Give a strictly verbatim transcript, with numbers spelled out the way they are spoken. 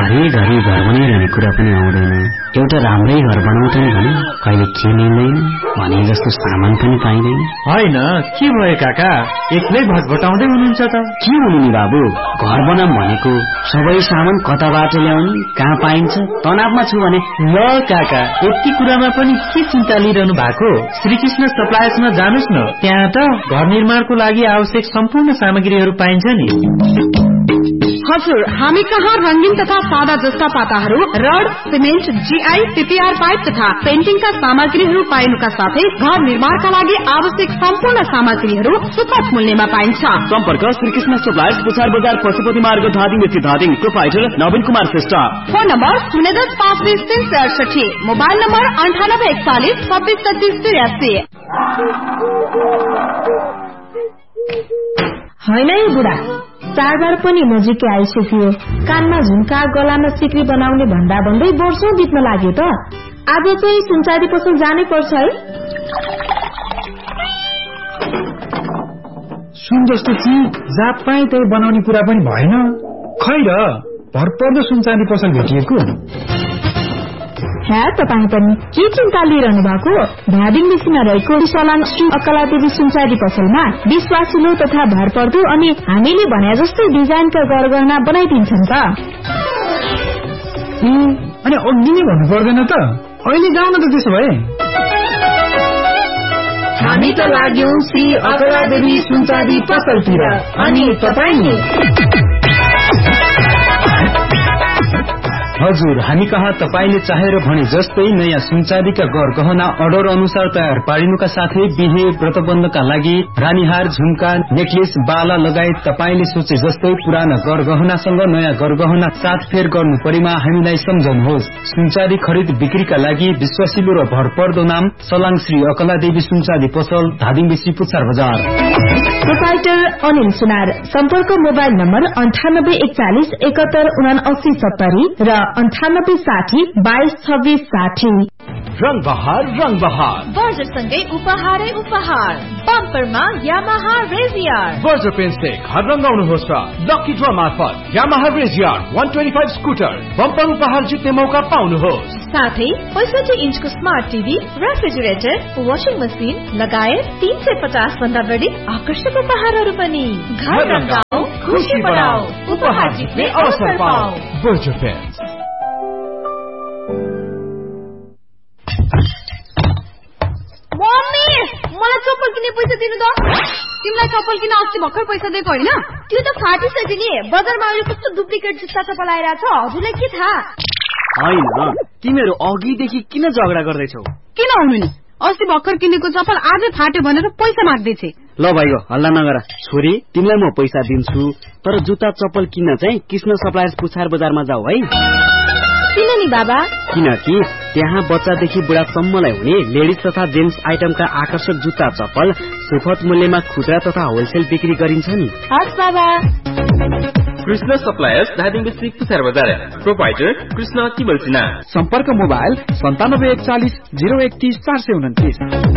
घरै घरै घर बनाइरहने कुरा पनि आउँदैन। एउटा राम्रै घर बनाउँदैन भने कहिले के लिँदैन भने जस्तो सामान पनि पाइँदैन। होइन के भयो काका, एक्लै भटभटाउँदै हुनुहुन्छ त? के हुनु नि बाबु, घर बनाऊँ भनेको सबै सामान कताबाट ल्याउने, कहाँ पाइन्छ, तनावमा छु भने। ल काका, यति कुरामा पनि के चिन्ता लिइरहनु भएको? श्रीकृष्ण सप्लायर्समा जानुस् न, त्यहाँ त घर निर्माणको लागि आवश्यक सम्पूर्ण सामग्रीहरू पाइन्छ नि। हजुर, हामी कहाँ रंगीन तथा सादा जस्ता पाताहरू, rod, cement, GI, PPR pipe तथा पेन्टिङका सामग्रीहरू पाइनुका साथै घर निर्माणका लागि आवश्यक सम्पूर्ण सामग्रीहरू सुपथ मूल्यमा पाइन्छ। सम्पर्क श्रीकृष्ण सप्लायर्स, पुछार बजार, पशुपति मार्ग, धादिङ स्थित धादिङ। प्रोपाइटर नवीन कुमार श्रेष्ठ। फोन नम्बर शून्य दस पाँच बिस तीन सय अडसठी, मोबाइल नम्बर अन्ठानब्बे एकचालिस छब्बिस छत्तीस तिरासी। होइन है बुढा, चाडबाड पनि नजिकै आइसक्यो। कानमा झुम्का, गलामा सिक्री बनाउने भन्दा भन्दै वर्षौं बित्न लाग्यो त। आज चाहिँ सुनचाँदी पसल जानै पर्छ है। सुन जस्तो चिज जात पाए त्यही बनाउने कुरा पनि भएन। खै र भरपर्दो सुनचाँदी पसल भेटिएको। हे तपाईँ पनि के चिन्ता लिइरहनु भएको? धादिङ बेसीमा रहेको सलान श्री अकलादेवी सुनचाँदी पसलमा विश्वासिलो तथा भरपर्दो अनि हामीले भने जस्तै डिजाइनका गरगहना बनाइदिन्छन् त। अनि अघि नै भन्नु पर्दैन त? अहिले जाउँ न त त्यसो भए। हामी त लाग्यौं श्री अकलादेवी सुनचाँदी पसलतिर, अनि तपाईँ नि? हजुर, हामी कहाँ तपाईले चाहेर भने जस्तै नयाँ सुनचाँदीका घर गहना अर्डर अनुसार तयार पारिनुका साथै बिहे व्रतबन्धका लागि रानीहार, झुम्का, नेकलेस, बाला लगायत तपाईले सोचे जस्तै पुराना घर गहनासँग नयाँ घर गहना साथफेर गर्नु परेमा हामीलाई सम्झनुहोस्। सुनचाँदी खरिद बिक्रीका लागि विश्वासिलो र भरपर्दो नाम सलाङ श्री अकलादेवी सुनचाँदी पसल, धादिङ बेसी, पुछार बजार। प्रोपाइटर अनिल सुनार। सम्पर्क मोबाइल नम्बर अन्ठानब्बे एकचालिस एकहत्तर उनासी सत्तरी र अन्ठानब्बे साठी बाइस छब्बीस साठी। रंग बहार रंग बहार बर्जरसँगै उपहारै उपहार। बम्परमा यामाहा रेजियर। बर्जर पेन्टले घर रंगाउनुहोस् र लकी ड्र मार्फत यामाहा रेजियर एक सय पच्चीस स्कुटर बम्पर उपहार जित्ने मौका पाउनुहोस्। साथै पैंसठी इन्चको smart TV, refrigerator, washing machine लगायत तीन सय पचास भन्दा बढी आकर्षक उपहारहरू पनि। घर रंगाऊ, खुशी बढाऊ, उपहार जित्ने अवसर पाऊ। Berger pant. मम्मी, मलाई चप्पल किन्ने पैसा दिनु त। तिमीलाई चप्पल किन अस्ति भर्खर पैसा दिएको होइन? त्यो त फाटिसक्यो नि। बजारमा अहिले कस्तो डुप्लिकेट जुत्ता चप्पल आइरहेछ, हजुरलाई के थाहा? होइन, तिमीहरू अघिदेखि किन झगडा गर्दैछौ? किन हुनु नि, अस्ति भर्खर किनेको चप्पल आजै फाट्यो भनेर पैसा माग्दैछ। ल भाइ हो, हल्ला नगर। छोरी, तिमीलाई म पैसा दिन्छु, तर जुत्ता चप्पल किन्न चाहिँ कृष्ण सप्लायर्स पुछार बजारमा जाऊ है। किन नि बाबा? किनकि त्यहाँ बच्चादेखि बुढासम्मलाई हुने लेडिज तथा जेन्ट्स आइटमका आकर्षक जुत्ता चप्पल सुपथ मूल्यमा खुद्रा तथा होलसेल बिक्री गरिन्छ नि। हस् बाबा। कृष्ण सप्लायर्स, धादिङ बेसी, पुछार बजार। प्रोपाइटर कृष्ण किबल सिन्हा। सम्पर्क मोबाइल सन्तानब्बे एकचालिस जीरो एकतीस चार सय उन्तिस।